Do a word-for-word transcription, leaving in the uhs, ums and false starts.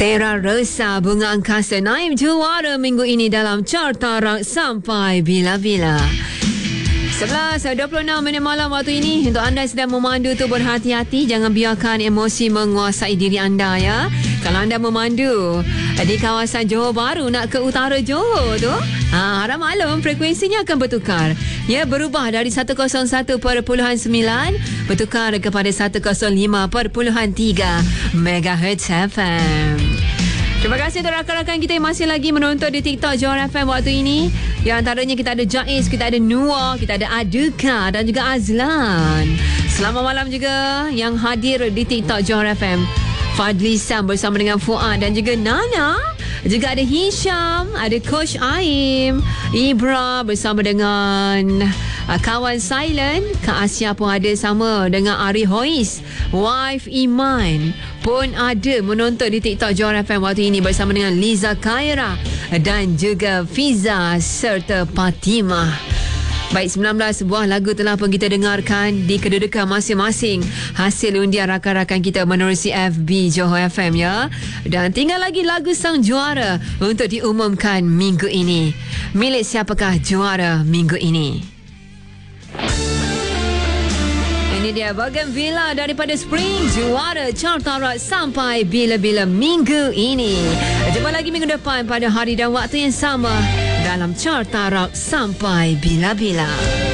Tera Rosa Bunga Angkasa naik juara minggu ini dalam carta rock sampai bila-bila. sebelas dua puluh enam minit malam waktu ini. Untuk anda sedang memandu tu berhati-hati, jangan biarkan emosi menguasai diri anda ya. Kalau anda memandu di kawasan Johor Bahru nak ke utara Johor tu, ha, harap maklum frekuensinya akan bertukar. Ya, berubah dari seratus satu perpuluhan sembilan bertukar kepada seratus lima perpuluhan tiga megahertz F M. Terima kasih untuk rakan-rakan kita yang masih lagi menonton di TikTok Johor F M waktu ini. Yang antaranya kita ada Jaiz, kita ada Nuah, kita ada Aduka dan juga Azlan. Selamat malam juga yang hadir di TikTok Johor F M. Fadli Sam bersama dengan Fuad dan juga Nana. Juga ada Hisham, ada Coach Aim, Ibra bersama dengan uh, kawan Silent, Kak Asia pun ada sama dengan Ari Hois, Wife Iman pun ada menonton di TikTok Johor F M waktu ini bersama dengan Liza Khaira dan juga Fiza serta Fatimah. Baik, sembilan belas buah lagu telah pun kita dengarkan di kedudukan masing-masing hasil undian rakan-rakan kita menerusi F B Johor F M ya. Dan tinggal lagi lagu sang juara untuk diumumkan minggu ini. Milik siapakah juara minggu ini? Ini dia Bougainvillea daripada Spring, juara carta rock sampai bila-bila minggu ini. Jumpa lagi minggu depan pada hari dan waktu yang sama dalam carta rock sampai bila-bila.